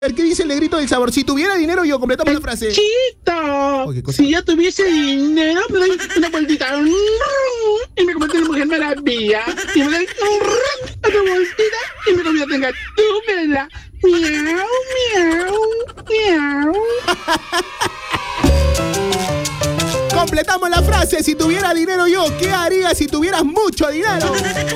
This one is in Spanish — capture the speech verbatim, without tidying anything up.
¿Qué dice el negrito del sabor? Si tuviera dinero yo, completamos la frase. ¡Chito! Oye, cosa- Si yo tuviese dinero, me doy una vueltita y me convierto en mujer maravilla. Y me doy otra vueltita y me convierto en gatúbela. Miau, miau, miau. Completamos la frase. Si tuviera dinero yo, ¿qué haría si tuvieras mucho dinero?